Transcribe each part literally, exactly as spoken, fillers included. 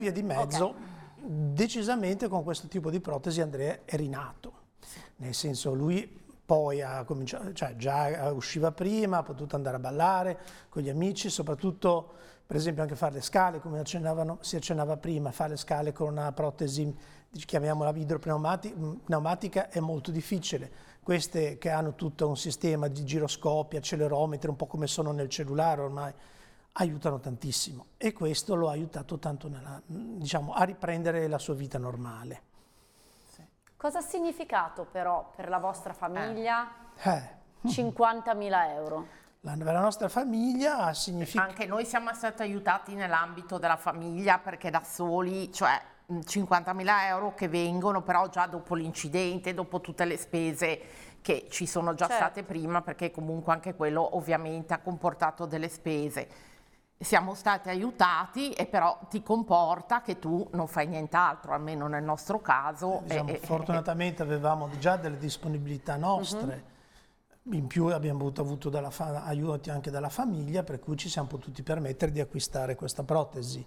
Via di mezzo, okay. Decisamente con questo tipo di protesi Andrea è rinato, nel senso lui poi ha cominciato, cioè già usciva prima, ha potuto andare a ballare con gli amici, soprattutto per esempio anche fare le scale, come accennavano, si accennava prima, fare le scale con una protesi, chiamiamola idropneumatica, è molto difficile. Queste che hanno tutto un sistema di giroscopi, accelerometri, un po' come sono nel cellulare ormai, aiutano tantissimo e questo lo ha aiutato tanto nella, diciamo, a riprendere la sua vita normale. Sì. Cosa ha significato però per la vostra famiglia eh. cinquantamila euro? La, per la nostra famiglia ha significato... Anche noi siamo stati aiutati nell'ambito della famiglia perché da soli, cioè cinquantamila euro che vengono però già dopo l'incidente, dopo tutte le spese che ci sono già certo. state prima, perché comunque anche quello ovviamente ha comportato delle spese. Siamo stati aiutati e però ti comporta che tu non fai nient'altro, almeno nel nostro caso. Eh, diciamo, e, fortunatamente e, avevamo già delle disponibilità nostre, uh-huh. In più abbiamo avuto, avuto dalla fa- aiuti anche dalla famiglia, per cui ci siamo potuti permettere di acquistare questa protesi.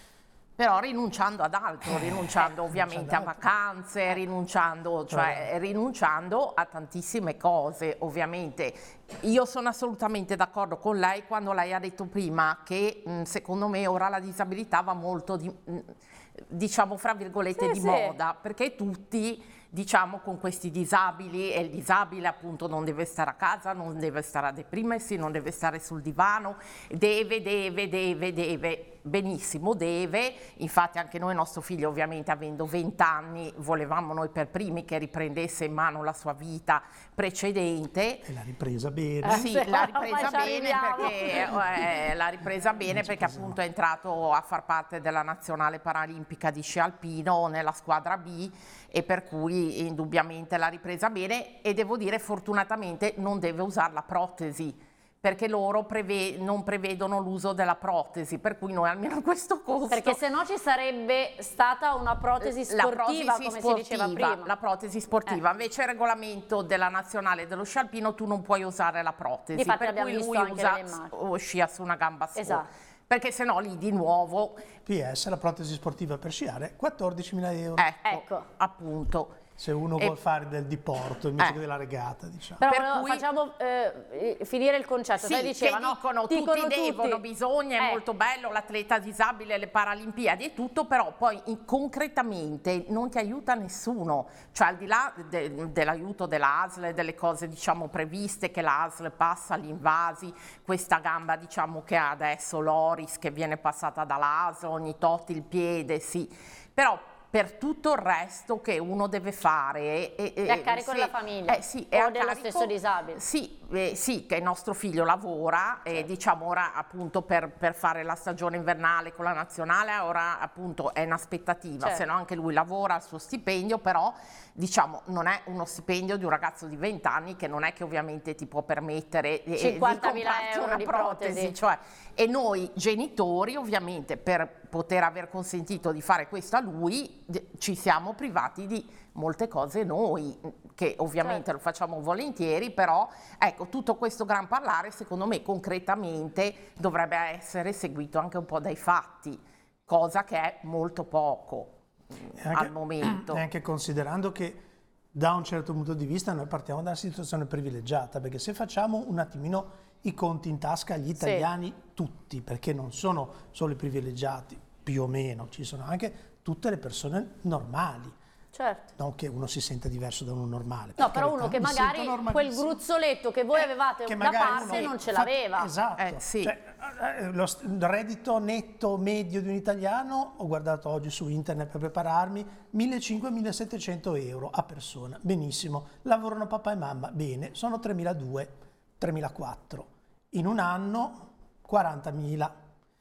Però rinunciando ad altro, rinunciando ovviamente a vacanze, rinunciando, cioè rinunciando a tantissime cose, ovviamente. Io sono assolutamente d'accordo con lei quando lei ha detto prima che mh, secondo me ora la disabilità va molto, di, mh, diciamo fra virgolette, sì, di sì. moda, perché tutti, diciamo, con questi disabili, e il disabile appunto non deve stare a casa, non deve stare a deprimersi, non deve stare sul divano, deve, deve, deve, deve, benissimo, deve, infatti anche noi, nostro figlio ovviamente avendo venti anni, volevamo noi per primi che riprendesse in mano la sua vita precedente. E l'ha ripresa bene. Eh, sì, l'ha ripresa bene perché, eh, l'ha ripresa bene perché appunto è entrato a far parte della nazionale paralimpica di sci alpino nella squadra B e per cui indubbiamente l'ha ripresa bene e devo dire fortunatamente non deve usare la protesi perché loro preve- non prevedono l'uso della protesi, per cui noi almeno questo costo... Perché se no ci sarebbe stata una protesi sportiva, la protesi come sportiva, si diceva prima. La protesi sportiva, eh. invece il regolamento della nazionale dello sci alpino tu non puoi usare la protesi, Difatti per cui lui usa o scia su una gamba sola. Esatto. Perché se no lì di nuovo... P S, la protesi sportiva per sciare, quattordicimila euro. Ecco, ecco. appunto. Se uno e... vuol fare del diporto invece eh. che della regata, diciamo. Però per volevo, cui... facciamo eh, finire il concetto. Sì, Lei diceva, che no? dicono, dicono tutti devono, tutti. bisogna, è eh. molto bello, l'atleta disabile, le Paralimpiadi e tutto, però poi in, concretamente non ti aiuta nessuno. Cioè al di là de, dell'aiuto dell'A S L e delle cose diciamo previste, che l'A S L passa all'Invasi, questa gamba diciamo che ha adesso l'Oris che viene passata dall'A S L, ogni tot il piede, sì. Però per tutto il resto che uno deve fare e, e, è a carico se, della famiglia eh, sì, è o a dello carico, stesso disabile sì, eh, sì, che il nostro figlio lavora e certo. diciamo ora appunto per, per fare la stagione invernale con la nazionale ora appunto è in aspettativa, certo. se no anche lui lavora il suo stipendio, però diciamo non è uno stipendio di un ragazzo di venti anni che non è che ovviamente ti può permettere eh, cinquantamila euro una di protesi, protesi. Cioè, e noi genitori ovviamente per poter aver consentito di fare questo a lui ci siamo privati di molte cose noi che ovviamente certo. lo facciamo volentieri, però ecco tutto questo gran parlare secondo me concretamente dovrebbe essere seguito anche un po' dai fatti, cosa che è molto poco anche, al momento. E anche considerando che da un certo punto di vista noi partiamo da una situazione privilegiata, perché se facciamo un attimino i conti in tasca agli italiani sì. tutti, perché non sono solo i privilegiati, più o meno, ci sono anche tutte le persone normali. Certo. Non che uno si senta diverso da uno normale. No, però uno che magari quel gruzzoletto che voi avevate eh, da parte non ce l'aveva. Esatto. Eh, sì. Cioè, lo reddito netto medio di un italiano, ho guardato oggi su internet per prepararmi, millecinquecento millesettecento euro a persona. Benissimo. Lavorano papà e mamma. Bene. Sono tremiladuecento, tremilaquattrocento. In un anno quarantamila.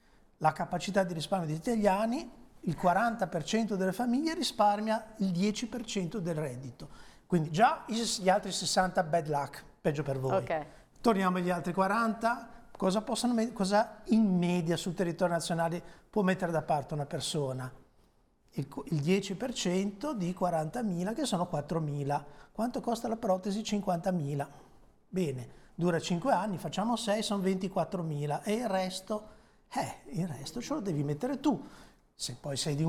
La capacità di risparmio degli italiani, il quaranta per cento delle famiglie risparmia il dieci per cento del reddito. Quindi già gli altri sessanta bad luck, peggio per voi. Okay. Torniamo agli altri quaranta, cosa, possono, cosa in media sul territorio nazionale può mettere da parte una persona? Il, il dieci per cento di quarantamila che sono quattromila. Quanto costa la protesi? cinquantamila. Bene, dura cinque anni, facciamo sei, sono ventiquattromila e il resto, eh, il resto ce lo devi mettere tu. Se poi sei di